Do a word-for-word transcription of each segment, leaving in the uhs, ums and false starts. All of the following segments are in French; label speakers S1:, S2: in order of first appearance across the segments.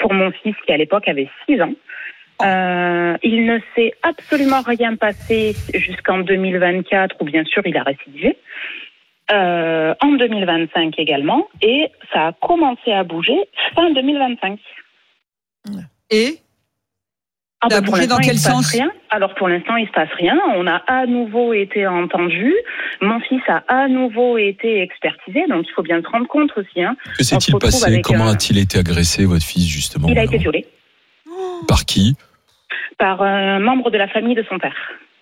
S1: pour mon fils qui à l'époque avait six ans. Euh, il ne s'est absolument rien passé jusqu'en deux mille vingt-quatre où bien sûr il a récidivé. Euh, en deux mille vingt-cinq également, et ça a commencé à bouger fin deux mille vingt-cinq.
S2: Et
S1: ah
S2: ça
S1: bah
S2: a bougé dans quel sens ?
S1: Rien. Alors pour l'instant, il se passe rien. On a à nouveau été entendu. Mon fils a à nouveau été expertisé, donc il faut bien se rendre compte aussi. Hein.
S3: Que s'est-il passé ? Comment un... a-t-il été agressé, votre fils, justement ?
S1: Il a été violé.
S3: Par qui ?
S1: Par un membre de la famille de son père.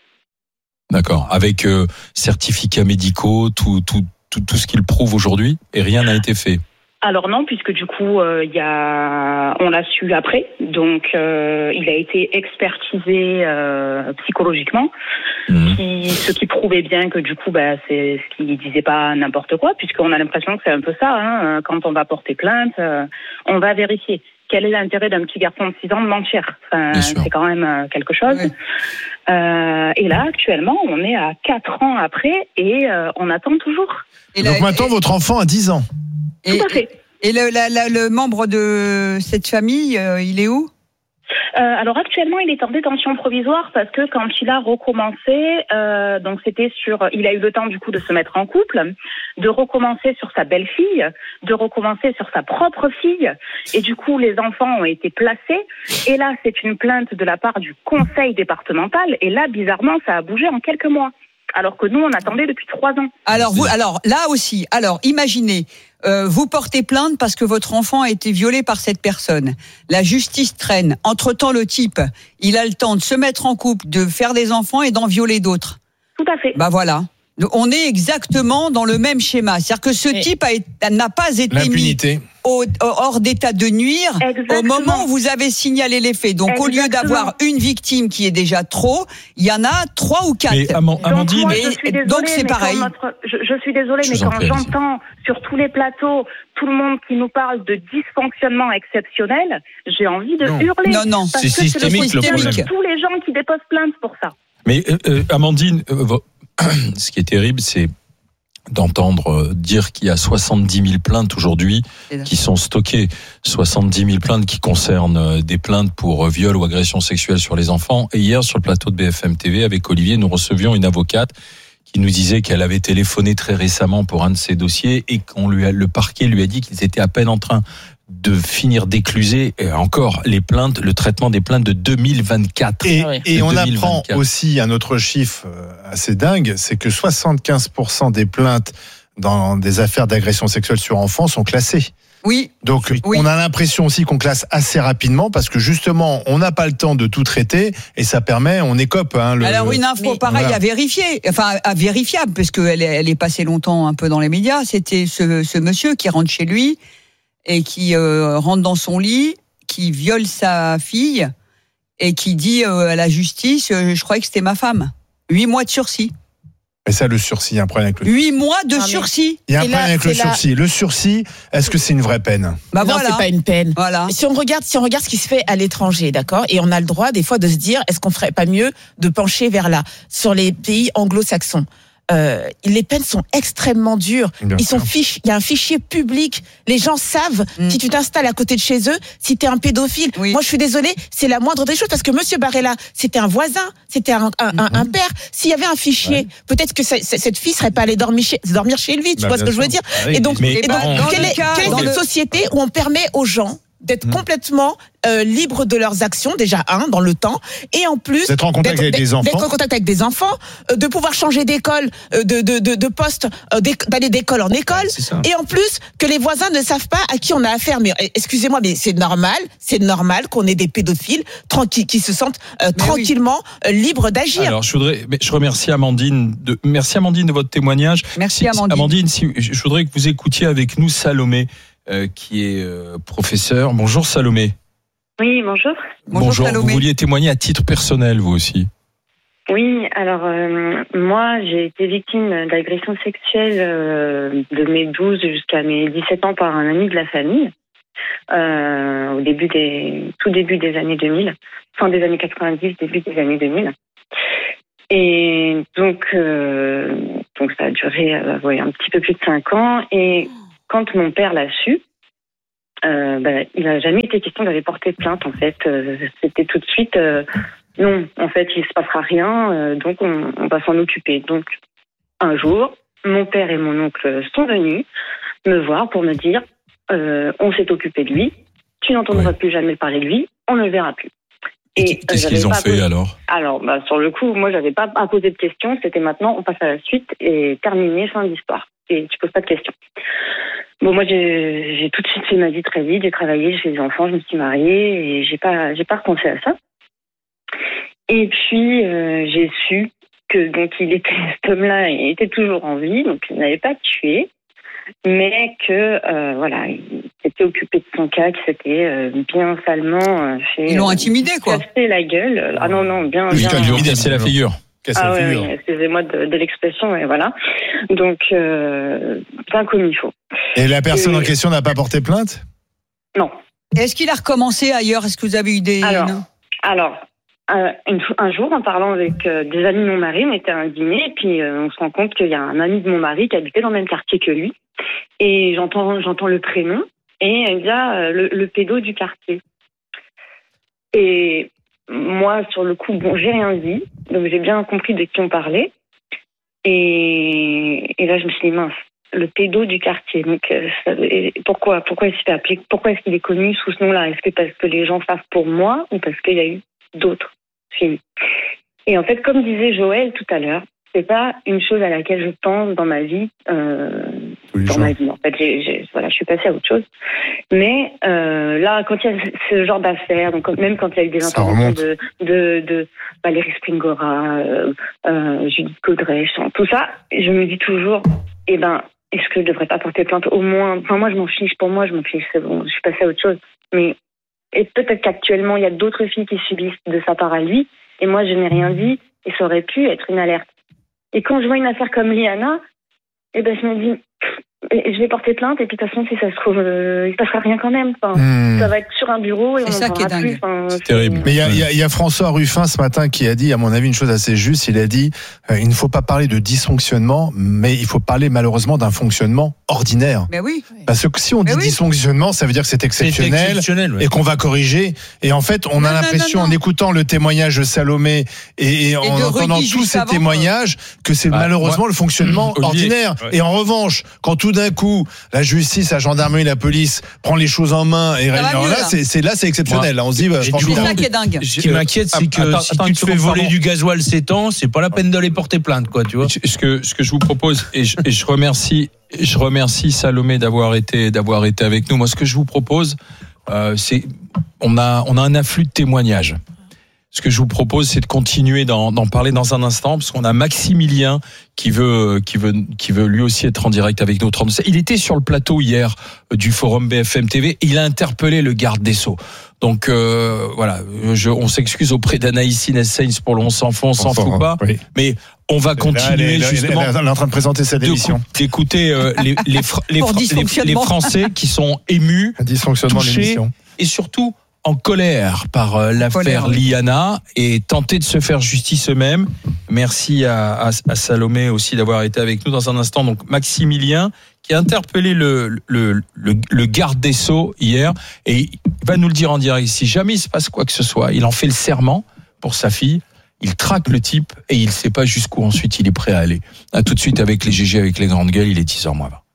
S3: D'accord. Avec euh, certificats médicaux, tout, tout, tout, tout ce qu'il prouve aujourd'hui, et rien n'a été fait.
S1: Alors non, puisque du coup, euh, y a, on l'a su après. Donc, euh, il a été expertisé euh, psychologiquement, mmh. qui, ce qui prouvait bien que du coup, bah, c'est ce qu'il disait pas n'importe quoi, puisqu'on a l'impression que c'est un peu ça. Hein, quand on va porter plainte, euh, on va vérifier. Quel est l'intérêt d'un petit garçon de six ans de mentir ? Enfin, c'est quand même quelque chose. Oui. Euh, et là, actuellement, on est à quatre ans après et euh, on attend toujours.
S4: Et donc là, maintenant, et... votre enfant a dix ans.
S1: Et, Tout à fait.
S2: Et le, la, la, le membre de cette famille, euh, il est où ?
S1: Euh, alors actuellement, il est en détention provisoire parce que quand il a recommencé, euh, donc c'était sur, il a eu le temps du coup de se mettre en couple, de recommencer sur sa belle-fille, de recommencer sur sa propre fille, et du coup les enfants ont été placés. Et là, c'est une plainte de la part du conseil départemental. Et là, bizarrement, ça a bougé en quelques mois. Alors que nous, on attendait depuis trois ans.
S2: Alors, vous, alors là aussi, alors imaginez, euh, vous portez plainte parce que votre enfant a été violé par cette personne. La justice traîne. Entre-temps, le type, il a le temps de se mettre en couple, de faire des enfants et d'en violer d'autres.
S1: Tout à fait.
S2: Bah voilà. On est exactement dans le même schéma. C'est-à-dire que ce et type a, n'a pas été
S4: l'impunité.
S2: mis au, hors d'état de nuire
S1: Exactement.
S2: Au moment où vous avez signalé les faits. Donc Exactement. Au lieu d'avoir une victime qui est déjà trop, il y en a trois ou quatre.
S3: Mais Amandine,
S1: donc, moi, je suis désolée,
S2: donc c'est pareil.
S1: Notre, je, je suis désolée, je mais quand
S3: prie,
S1: j'entends sur tous les plateaux tout le monde qui nous parle de dysfonctionnement exceptionnel, j'ai envie de
S2: non.
S1: hurler.
S2: Non, non,
S1: parce
S4: c'est
S1: que
S4: systémique
S1: c'est le,
S4: le problème.
S1: de tous les gens qui déposent plainte pour ça.
S3: Mais euh, euh, Amandine, euh, ce qui est terrible, c'est d'entendre dire qu'il y a soixante-dix mille plaintes aujourd'hui qui sont stockées. soixante-dix mille plaintes qui concernent des plaintes pour viol ou agression sexuelle sur les enfants. Et hier, sur le plateau de B F M T V, avec Olivier, nous recevions une avocate qui nous disait qu'elle avait téléphoné très récemment pour un de ses dossiers et qu'on lui a, le parquet lui a dit qu'ils étaient à peine en train de finir d'écluser et encore les plaintes, le traitement des plaintes de deux mille vingt-quatre.
S4: Et, et on
S3: deux mille vingt-quatre.
S4: Apprend aussi un autre chiffre assez dingue, c'est que soixante-quinze pour cent des plaintes dans des affaires d'agression sexuelle sur enfants sont classées.
S2: Oui.
S4: Donc
S2: oui.
S4: on a l'impression aussi qu'on classe assez rapidement parce que justement on n'a pas le temps de tout traiter et ça permet, on écope. Hein, le,
S2: Alors une info
S4: mais,
S2: pareille
S4: voilà.
S2: à vérifier, enfin à vérifiable parce qu'elle est, elle est passée longtemps un peu dans les médias. C'était ce, ce monsieur qui rentre chez lui et qui euh, rentre dans son lit, qui viole sa fille et qui dit euh, à la justice, euh, je croyais que c'était ma femme. Huit mois de sursis.
S4: Et ça, le sursis, il y a un problème avec le
S2: Huit mois de non, sursis.
S4: Il y a un
S5: et
S4: problème
S5: là,
S4: avec le
S5: là...
S4: sursis. Le sursis, est-ce que c'est une vraie peine ?
S2: Bah
S5: non,
S2: voilà.
S5: c'est pas une peine.
S2: Voilà.
S5: Si on regarde, si on regarde ce qui se fait à l'étranger, d'accord, et on a le droit des fois de se dire, est-ce qu'on ferait pas mieux de pencher vers là, sur les pays anglo-saxons. Euh, les peines sont extrêmement dures.
S4: Bien
S5: Ils
S4: sûr.
S5: sont fiches. Il y a un fichier public. Les gens savent
S2: mm.
S5: si tu t'installes à côté de chez eux, si t'es un pédophile.
S2: Oui.
S5: Moi, je suis désolée, c'est la moindre des choses parce que Monsieur Barella, c'était un voisin, c'était un, un, mm-hmm. un, un père. S'il y avait un fichier, ouais. peut-être que c- c- cette fille serait pas allée dormir chez, dormir chez lui. Tu
S4: bah,
S5: vois ce que
S4: sûr.
S5: je veux dire
S4: ah oui,
S5: Et donc,
S3: mais
S5: et donc
S3: bon,
S5: quelle est,
S2: cas,
S5: quelle est cette
S2: le...
S5: société où on permet aux gens d'être mmh. complètement euh, libres de leurs actions, déjà un, dans le temps, et en plus
S4: d'être en contact avec des enfants,
S5: d'être en contact avec des enfants, euh, de pouvoir changer d'école, euh, de, de, de, de poste, euh, d'aller d'école en école, et en plus que les voisins ne savent pas à qui on a affaire. Mais excusez-moi, mais c'est normal, c'est normal qu'on ait des pédophiles tranquilles, qui se sentent euh, tranquillement oui. euh, libres d'agir.
S3: Alors je voudrais, mais je remercie Amandine, de, merci Amandine de votre témoignage.
S2: Merci Amandine.
S3: Amandine, si, je voudrais que vous écoutiez avec nous Salomé. Euh, qui est euh, professeur. Bonjour Salomé.
S1: Oui, bonjour.
S2: Bonjour,
S3: bonjour.
S2: Salomé.
S3: Vous vouliez témoigner à titre personnel, vous aussi.
S1: Oui, alors euh, moi j'ai été victime d'agression sexuelle euh, de mes douze jusqu'à mes dix-sept ans par un ami de la famille euh, au début des tout début des années deux mille, fin des années quatre-vingt-dix, début des années deux mille. Et donc euh, donc ça a duré euh, ouais, un petit peu plus de cinq ans et quand mon père l'a su, euh, bah, il n'a jamais été question d'aller porter plainte, en fait. Euh, c'était tout de suite, euh, non, en fait, il ne se passera rien, euh, donc on, on va s'en occuper. Donc, un jour, mon père et mon oncle sont venus me voir pour me dire, euh, on s'est occupé de lui, tu n'entendras oui. plus jamais parler de lui, on ne le verra plus.
S3: Et qu'est-ce qu'ils ont fait
S1: posé...
S3: alors
S1: Alors, bah, sur le coup, moi, j'avais pas à poser de questions. C'était maintenant, on passe à la suite et terminé, fin d'histoire. Et tu poses pas de questions. Bon, moi, j'ai, j'ai tout de suite fait ma vie très vite. J'ai travaillé, j'ai fait des enfants, je me suis mariée et j'ai pas, j'ai pas repensé à ça. Et puis, euh, j'ai su que donc il était, cet homme-là, il était toujours en vie, donc il n'avait pas tué. Mais que euh, voilà, il s'était occupé de son cas, qu'il s'était euh, bien salement euh, fait.
S2: Ils l'ont intimidé, quoi.
S1: Casser la gueule. Ah non non, bien.
S3: Oui,
S1: bien
S3: ils lui ont cassé la figure.
S1: Ah oui, oui, excusez-moi de, de l'expression, et voilà. Donc euh, bien comme il faut.
S4: Et la personne et... en question n'a pas porté plainte ?
S1: Non.
S2: Est-ce qu'il a recommencé ailleurs ? Est-ce que vous avez eu des
S1: alors alors. Euh, une, un jour, en parlant avec euh, des amis de mon mari, on était à un dîner, et puis euh, on se rend compte qu'il y a un ami de mon mari qui habitait dans le même quartier que lui. Et j'entends, j'entends le prénom, et il y a euh, le, le pédo du quartier. Et moi, sur le coup, bon, j'ai rien dit, donc j'ai bien compris de qui on parlait. Et, et là, je me suis dit, mince, le pédo du quartier. Donc, euh, ça, pourquoi, pourquoi il s'est fait appeler ? Pourquoi est-ce qu'il est connu sous ce nom-là ? Est-ce que parce que les gens savent pour moi, ou parce qu'il y a eu d'autres films. Et en fait, comme disait Joël tout à l'heure, c'est pas une chose à laquelle je pense dans ma vie, euh, dans ma vie. En fait, j'ai, j'ai, voilà, je suis passée à autre chose. Mais euh, là, quand il y a ce genre d'affaires, donc même quand il y a eu des interventions de, de, de Valérie Springora, euh, euh, Judith Godrèche, tout ça, je me dis toujours, eh ben, est-ce que je devrais pas porter plainte au moins ? Enfin, moi, je m'en fiche. Pour moi, je m'en fiche. C'est bon, je suis passée à autre chose. Mais et peut-être qu'actuellement, il y a d'autres filles qui subissent de sa part à lui. Et moi, je n'ai rien dit. Et ça aurait pu être une alerte. Et quand je vois une affaire comme Liana, eh ben, je me dis, je vais porter plainte. Et puis, de toute façon, si ça se trouve, euh, il ne passera rien quand même. Enfin, mmh. Ça va être sur un bureau et
S2: c'est
S1: on n'en parlera plus. Enfin,
S3: c'est, c'est terrible.
S4: Mais il y a, y, a, y a François Ruffin ce matin qui a dit, à mon avis, une chose assez juste. Il a dit, euh, il ne faut pas parler de dysfonctionnement, mais il faut parler malheureusement d'un fonctionnement ordinaire.
S2: Mais oui.
S4: Parce que si on
S2: mais
S4: dit
S2: oui.
S4: dysfonctionnement, ça veut dire que c'est exceptionnel,
S6: c'est exceptionnel ouais.
S4: et qu'on va corriger. Et en fait, on
S2: non,
S4: a l'impression,
S2: non, non, non.
S4: en écoutant le témoignage de Salomé et, et, et en entendant tous ces avant, témoignages, que c'est bah, malheureusement moi, le fonctionnement Olivier, ordinaire. Ouais. Et en revanche, quand tout d'un coup, la justice, la gendarmerie, la police prend les choses en main, et alors là, c'est, c'est là, c'est exceptionnel. Là, on se dit, bah,
S2: c'est ça qui est dingue.
S6: Ce qui m'inquiète, c'est que attends, si attends, tu te fais voler pardon. du gasoil sept ans, c'est pas la peine d'aller porter plainte, quoi, tu vois.
S3: Ce que, ce que je vous propose, et je, et je remercie, je remercie Salomé d'avoir été, d'avoir été avec nous. Moi, ce que je vous propose, euh, c'est, on a, on a un afflux de témoignages. Ce que je vous propose, c'est de continuer d'en, d'en parler dans un instant, parce qu'on a Maximilien qui veut, qui veut, qui veut lui aussi être en direct avec nous. Il était sur le plateau hier du forum B F M T V et il a interpellé le garde des Sceaux. Donc euh, voilà, je, on s'excuse auprès d'Anaïs Inès pour le on s'en fout, on s'en fout pas, oui. Mais on va continuer là, justement.
S4: Elle, elle, elle est en train de présenter cette émission.
S3: D'écouter euh, les, les, les, les, les Français qui sont émus, touchés et surtout en colère par euh, l'affaire colère, oui. Liana et tenter de se faire justice eux-mêmes. Merci à, à, à Salomé aussi d'avoir été avec nous dans un instant. Donc Maximilien qui a interpellé le, le, le, le garde des Sceaux hier et il va nous le dire en direct. Si jamais il se passe quoi que ce soit, il en fait le serment pour sa fille. Il traque le type et il ne sait pas jusqu'où ensuite il est prêt à aller. À tout de suite avec les G G, avec les grandes gueules. Il est dix heures moins vingt.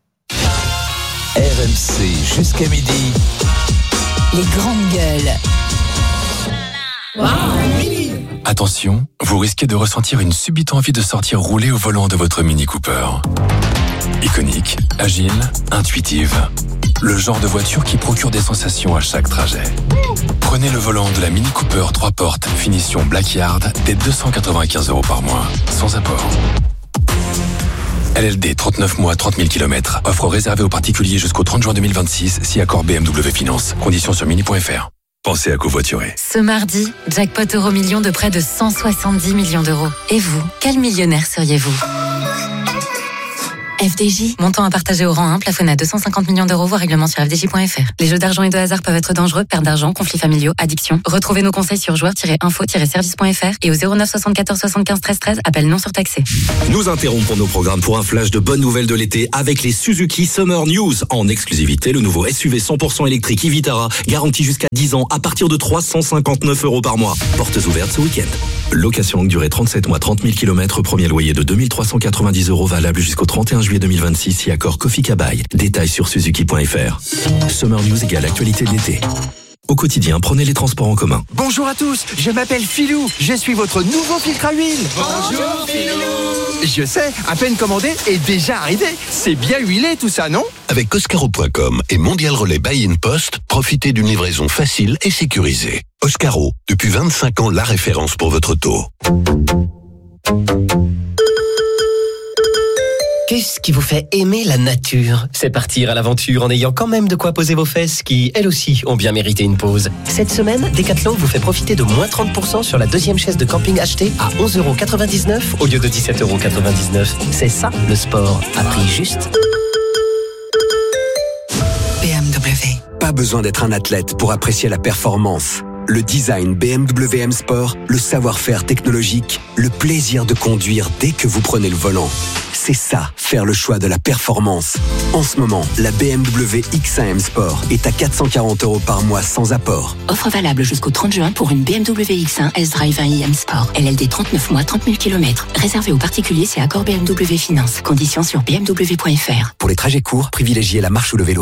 S7: R M C jusqu'à midi. Les grandes gueules.
S8: Attention, vous risquez de ressentir une subite envie de sortir rouler au volant de votre Mini Cooper. Iconique, agile, intuitive. Le genre de voiture qui procure des sensations à chaque trajet. Prenez le volant de la Mini Cooper trois portes, finition Blackyard, dès deux cent quatre-vingt-quinze euros par mois, sans apport. L L D, trente-neuf mois, trente mille kilomètres. Offre réservée aux particuliers jusqu'au trente juin deux mille vingt-six, si accord B M W Finance. Conditions sur mini point f r. Pensez à covoiturer.
S9: Ce mardi, jackpot euro million de près de cent soixante-dix millions d'euros. Et vous, quel millionnaire seriez-vous ? F D J. Montant à partager au rang un, plafonné à deux cent cinquante millions d'euros, voire règlement sur f d j point f r. Les jeux d'argent et de hasard peuvent être dangereux, perte d'argent, conflits familiaux, addiction. Retrouvez nos conseils sur joueurs tiret info tiret service point f r et au zéro neuf soixante-quatorze soixante-quinze treize treize, appel non surtaxé.
S10: Nous interrompons nos programmes pour un flash de bonnes nouvelles de l'été avec les Suzuki Summer News. En exclusivité, le nouveau S U V cent pour cent électrique e-Vitara, garanti jusqu'à dix ans à partir de trois cent cinquante-neuf euros par mois. Portes ouvertes ce week-end. Location longue durée trente-sept mois, trente mille kilomètres, premier loyer de deux mille trois cent quatre-vingt-dix euros valable jusqu'au trente et un juillet deux mille vingt-six si accord Kofi Kabaï. Détails sur suzuki point f r. Summer News égale actualité de l'été. Au quotidien, prenez les transports en commun.
S11: Bonjour à tous, je m'appelle Philou, je suis votre nouveau filtre à huile.
S12: Bonjour Philou.
S11: Je sais, à peine commandé et déjà arrivé. C'est bien huilé tout ça, non?
S13: Avec Oscaro point com et Mondial Relais Buy-in Post, profitez d'une livraison facile et sécurisée. Oscaro, depuis vingt-cinq ans la référence pour votre taux.
S14: Qu'est-ce qui vous fait aimer la nature? C'est partir à l'aventure en ayant quand même de quoi poser vos fesses qui, elles aussi, ont bien mérité une pause. Cette semaine, Decathlon vous fait profiter de moins trente pour cent sur la deuxième chaise de camping achetée à onze euros quatre-vingt-dix-neuf au lieu de dix-sept euros quatre-vingt-dix-neuf. C'est ça, le sport, à prix juste.
S15: B M W. Pas besoin d'être un athlète pour apprécier la performance. Le design B M W M Sport, le savoir-faire technologique, le plaisir de conduire dès que vous prenez le volant. C'est ça, faire le choix de la performance. En ce moment, la B M W X un M Sport est à quatre cent quarante euros par mois sans apport.
S16: Offre valable jusqu'au trente juin pour une B M W X un S-Drive un i M Sport. L L D trente-neuf mois, trente mille kilomètres. Réservé aux particuliers, c'est accord B M W Finance. Conditions sur b m w point f r.
S15: Pour les trajets courts, privilégiez la marche ou le vélo.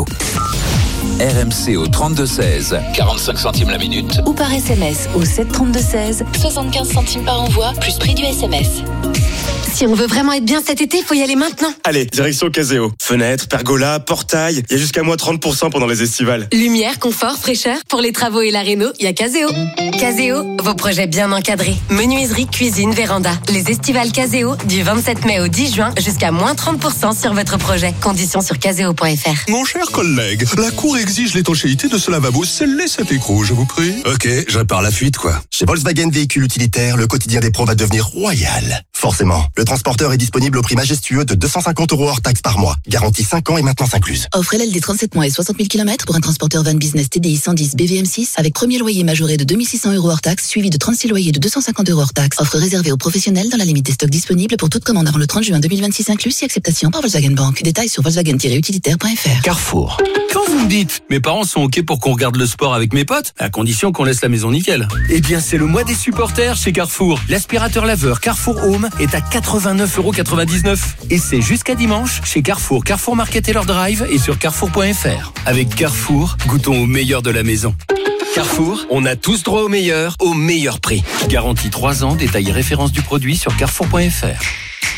S7: R M C au trente-deux seize, quarante-cinq centimes la minute.
S17: Ou par S M S au sept trente-deux seize, soixante-quinze centimes par envoi, plus prix du S M S.
S18: Si on veut vraiment être bien cet été, faut y aller maintenant.
S19: Allez, direction Caseo. Fenêtres, pergola, portail, il y a jusqu'à moins trente pour cent pendant les estivales.
S18: Lumière, confort, fraîcheur, pour les travaux et la réno, il y a Caseo. Caseo, vos projets bien encadrés. Menuiserie, cuisine, véranda. Les estivales Caseo, du vingt-sept mai au dix juin, jusqu'à moins trente pour cent sur votre projet. Conditions sur caseo point f r.
S20: Mon cher collègue, la Cour exige l'étanchéité de ce lavabo. Scellez cet écrou, je vous prie.
S21: Ok, je répare la fuite, quoi. Chez Volkswagen Véhicules Utilitaires, le quotidien des pros va devenir royal. Forcément, le transporteur est disponible au prix majestueux de deux cent cinquante euros hors taxe par mois. Garantie cinq ans et maintenance incluse.
S22: Offre L L D trente-sept mois et soixante mille kilomètres pour un transporteur van business T D I cent dix B V M six avec premier loyer majoré de deux mille six cents euros hors taxe, suivi de trente-six loyers de deux cent cinquante euros hors taxe. Offre réservée aux professionnels dans la limite des stocks disponibles pour toute commande avant le trente juin deux mille vingt-six inclus, si acceptation par Volkswagen Bank. Détails sur volkswagen tiret utilitaire point f r.
S6: Carrefour. Quand vous me dites, mes parents sont ok pour qu'on regarde le sport avec mes potes, à condition qu'on laisse la maison nickel. Eh bien, c'est le mois des supporters chez Carrefour. L'aspirateur laveur Carrefour Home est à quatre-vingt-neuf euros quatre-vingt-dix-neuf. Et c'est jusqu'à dimanche chez Carrefour, Carrefour Market et leur drive et sur carrefour point f r. Avec Carrefour, goûtons au meilleur de la maison. Carrefour, on a tous droit au meilleur, au meilleur prix. Garantie trois ans, détail et référence du produit sur carrefour point f r.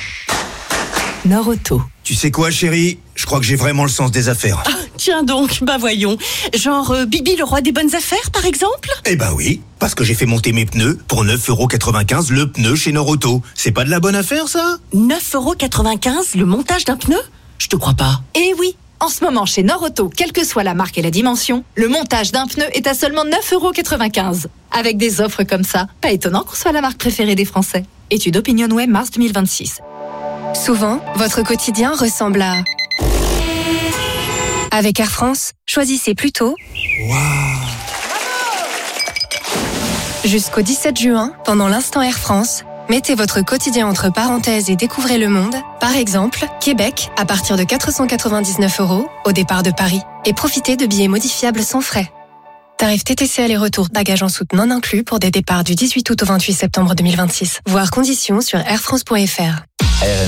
S23: Nord Auto.
S24: Tu sais quoi, chérie? Je crois que j'ai vraiment le sens des affaires.
S23: Ah, tiens donc, bah voyons. Genre euh, Bibi le roi des bonnes affaires, par exemple?
S24: Eh bah oui, parce que j'ai fait monter mes pneus pour neuf euros quatre-vingt-quinze le pneu chez Nord Auto. C'est pas de la bonne affaire, ça?
S23: neuf euros quatre-vingt-quinze le montage d'un pneu? Je te crois pas.
S25: Eh oui. En ce moment, chez Nord Auto, quelle que soit la marque et la dimension, le montage d'un pneu est à seulement neuf euros quatre-vingt-quinze. Avec des offres comme ça, pas étonnant qu'on soit la marque préférée des Français. Étude OpinionWay, mars deux mille vingt-six.
S26: Souvent, votre quotidien ressemble à... Avec Air France, choisissez plutôt... Wow. Jusqu'au dix-sept juin, pendant l'instant Air France, mettez votre quotidien entre parenthèses et découvrez le monde. Par exemple, Québec, à partir de quatre cent quatre-vingt-dix-neuf euros, au départ de Paris. Et profitez de billets modifiables sans frais. Tarif T T C aller-retour, bagages en soute non inclus pour des départs du dix-huit août au vingt-huit septembre deux mille vingt-six. Voir conditions sur air france point f r.
S7: R M